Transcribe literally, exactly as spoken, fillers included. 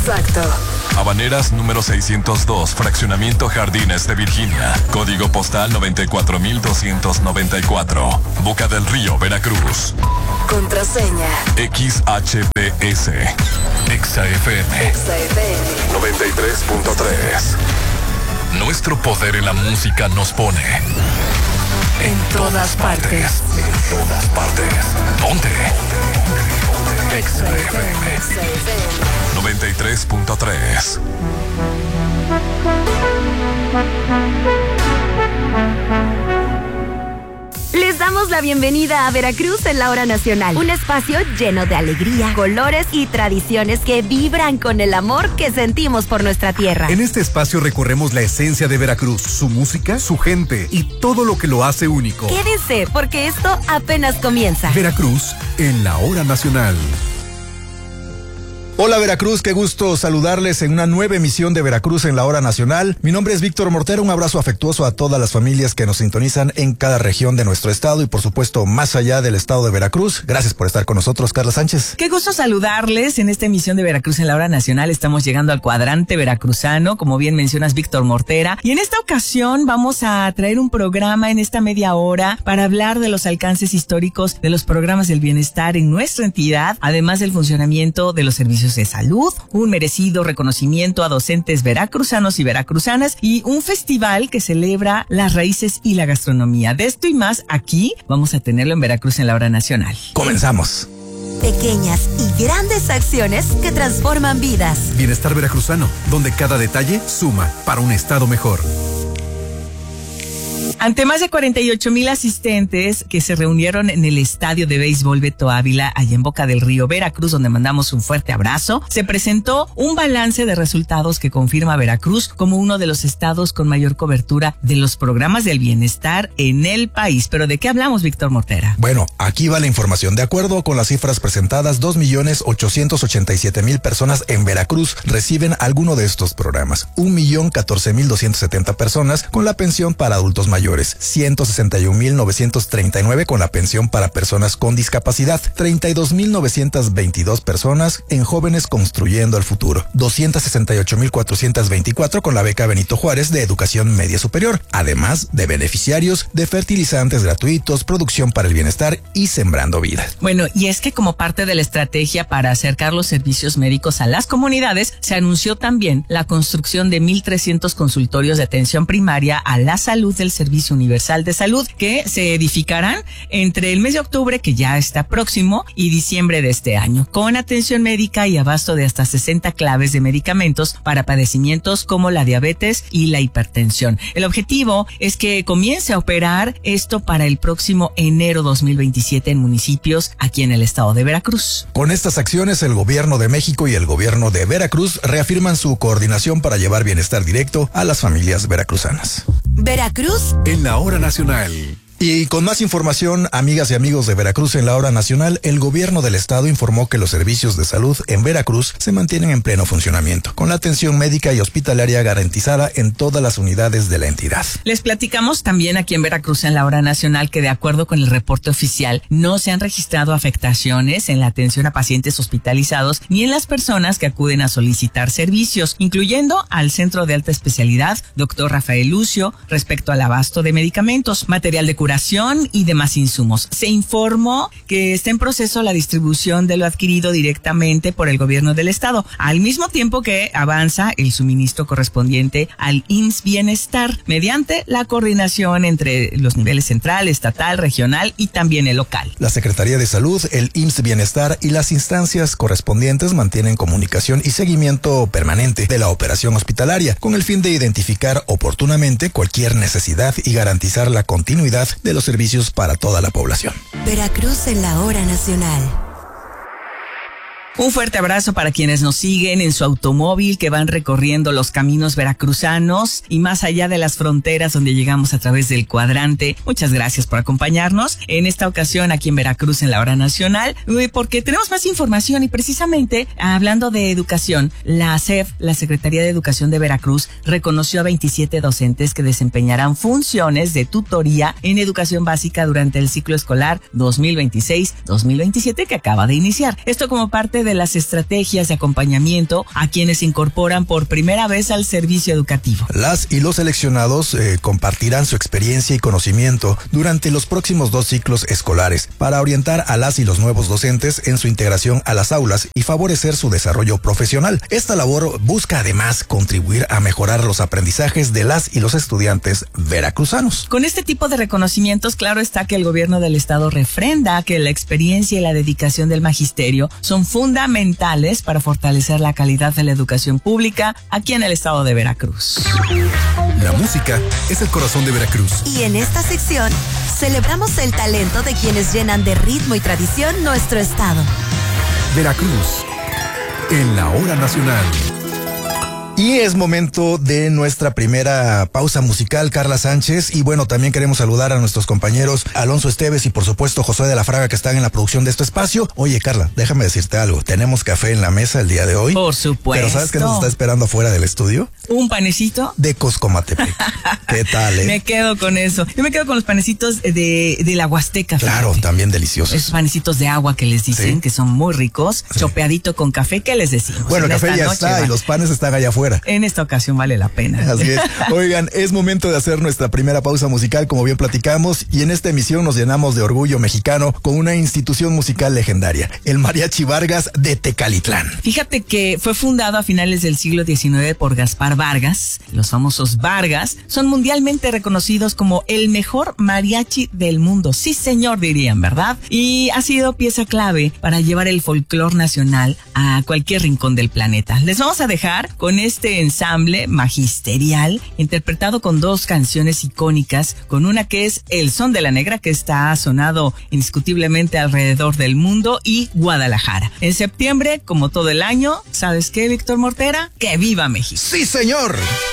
Exacto. Habaneras número seiscientos dos, Fraccionamiento Jardines de Virginia. Código postal noventa y cuatro mil doscientos noventa y cuatro. Boca del Río, Veracruz. Contraseña. X H P S. Exa F M. Exa F M. noventa y tres punto tres. Nuestro poder en la música nos pone en todas partes. En todas partes. ¿Dónde? Exa F M. noventa y tres punto tres. Les damos la bienvenida a Veracruz en la Hora Nacional, un espacio lleno de alegría, colores y tradiciones que vibran con el amor que sentimos por nuestra tierra. En este espacio recorremos la esencia de Veracruz, su música, su gente y todo lo que lo hace único. Quédense, porque esto apenas comienza. Veracruz en la Hora Nacional. Hola Veracruz, qué gusto saludarles en una nueva emisión de Veracruz en la Hora Nacional. Mi nombre es Víctor Mortero, un abrazo afectuoso a todas las familias que nos sintonizan en cada región de nuestro estado y por supuesto más allá del estado de Veracruz. Gracias por estar con nosotros, Carla Sánchez. Qué gusto saludarles en esta emisión de Veracruz en la Hora Nacional. Estamos llegando al cuadrante veracruzano, como bien mencionas, Víctor Mortera. Y en esta ocasión vamos a traer un programa en esta media hora para hablar de los alcances históricos de los programas del bienestar en nuestra entidad, además del funcionamiento de los servicios de salud, un merecido reconocimiento a docentes veracruzanos y veracruzanas y un festival que celebra las raíces y la gastronomía. De esto y más aquí vamos a tenerlo en Veracruz en la Hora Nacional. Comenzamos. Pequeñas y grandes acciones que transforman vidas. Bienestar veracruzano, donde cada detalle suma para un estado mejor. Ante más de cuarenta y ocho mil asistentes que se reunieron en el estadio de béisbol Beto Ávila, allá en Boca del Río, Veracruz, donde mandamos un fuerte abrazo, se presentó un balance de resultados que confirma a Veracruz como uno de los estados con mayor cobertura de los programas del bienestar en el país. ¿Pero de qué hablamos, Víctor Mortera? Bueno, aquí va la información. De acuerdo con las cifras presentadas, dos millones ochocientos ochenta y siete mil personas en Veracruz reciben alguno de estos programas. un millón catorce mil doscientos setenta personas con la pensión para adultos mayores. ciento sesenta y un mil novecientos treinta y nueve con la pensión para personas con discapacidad, treinta y dos mil novecientos veintidós personas en Jóvenes Construyendo el Futuro, doscientos sesenta y ocho mil cuatrocientos veinticuatro con la beca Benito Juárez de Educación Media Superior, además de beneficiarios de fertilizantes gratuitos, producción para el bienestar y Sembrando Vida. Bueno, y es que como parte de la estrategia para acercar los servicios médicos a las comunidades, se anunció también la construcción de mil trescientos consultorios de atención primaria a la salud del Servicio Universal de Salud, que se edificarán entre el mes de octubre, que ya está próximo, y diciembre de este año, con atención médica y abasto de hasta sesenta claves de medicamentos para padecimientos como la diabetes y la hipertensión. El objetivo es que comience a operar esto para el próximo enero dos mil veintisiete en municipios aquí en el estado de Veracruz. Con estas acciones, el gobierno de México y el gobierno de Veracruz reafirman su coordinación para llevar bienestar directo a las familias veracruzanas. Veracruz en la Hora Nacional. Y con más información, amigas y amigos de Veracruz en la Hora Nacional, el gobierno del estado informó que los servicios de salud en Veracruz se mantienen en pleno funcionamiento, con la atención médica y hospitalaria garantizada en todas las unidades de la entidad. Les platicamos también aquí en Veracruz en la Hora Nacional que de acuerdo con el reporte oficial no se han registrado afectaciones en la atención a pacientes hospitalizados ni en las personas que acuden a solicitar servicios, incluyendo al Centro de Alta Especialidad doctor Rafael Lucio, respecto al abasto de medicamentos, material de curación y demás insumos. Se informó que está en proceso la distribución de lo adquirido directamente por el gobierno del estado, al mismo tiempo que avanza el suministro correspondiente al I M S S Bienestar mediante la coordinación entre los niveles central, estatal, regional y también el local. La Secretaría de Salud, el I M S S Bienestar y las instancias correspondientes mantienen comunicación y seguimiento permanente de la operación hospitalaria con el fin de identificar oportunamente cualquier necesidad y garantizar la continuidad de los servicios para toda la población. Veracruz en la Hora Nacional. Un fuerte abrazo para quienes nos siguen en su automóvil, que van recorriendo los caminos veracruzanos y más allá de las fronteras donde llegamos a través del cuadrante. Muchas gracias por acompañarnos en esta ocasión aquí en Veracruz en la Hora Nacional, porque tenemos más información y precisamente hablando de educación, la S E F, la Secretaría de Educación de Veracruz, reconoció a veintisiete docentes que desempeñarán funciones de tutoría en educación básica durante el ciclo escolar dos mil veintiséis dos mil veintisiete que acaba de iniciar. Esto como parte parte de las estrategias de acompañamiento a quienes se incorporan por primera vez al servicio educativo. Las y los seleccionados eh, compartirán su experiencia y conocimiento durante los próximos dos ciclos escolares para orientar a las y los nuevos docentes en su integración a las aulas y favorecer su desarrollo profesional. Esta labor busca además contribuir a mejorar los aprendizajes de las y los estudiantes veracruzanos. Con este tipo de reconocimientos, claro está que el gobierno del estado refrenda que la experiencia y la dedicación del magisterio son fundamentales para fortalecer la calidad de la educación pública aquí en el estado de Veracruz. La música es el corazón de Veracruz. Y en esta sección celebramos el talento de quienes llenan de ritmo y tradición nuestro estado. Veracruz, en la hora nacional. Y es momento de nuestra primera pausa musical, Carla Sánchez. Y bueno, también queremos saludar a nuestros compañeros Alonso Esteves y por supuesto Josué de la Fraga, que están en la producción de este espacio. Oye, Carla, déjame decirte algo. Tenemos café en la mesa el día de hoy. Por supuesto. Pero ¿sabes qué nos está esperando afuera del estudio? Un panecito de Coscomatepec. ¿Qué tal, eh? Me quedo con eso. Yo me quedo con los panecitos de, de la Huasteca. Claro, fíjate. También deliciosos. Esos panecitos de agua que les dicen, ¿sí? Que son muy ricos. Sí. Chopeadito con café, ¿qué les decimos? Bueno, el café ya noche, está, ¿vale? Y los panes están allá afuera. En esta ocasión vale la pena. Así es. Oigan, es momento de hacer nuestra primera pausa musical, como bien platicamos, y en esta emisión nos llenamos de orgullo mexicano con una institución musical legendaria, el Mariachi Vargas de Tecalitlán. Fíjate que fue fundado a finales del siglo diecinueve por Gaspar Vargas. Los famosos Vargas son mundialmente reconocidos como el mejor mariachi del mundo. Sí, señor, dirían, ¿verdad? Y ha sido pieza clave para llevar el folclor nacional a cualquier rincón del planeta. Les vamos a dejar con este ensamble magisterial interpretado con dos canciones icónicas, con una que es El Son de la Negra, que está sonado indiscutiblemente alrededor del mundo, y Guadalajara. En septiembre, como todo el año, ¿sabes qué, Víctor Mortera? ¡Que viva México! ¡Sí, señor!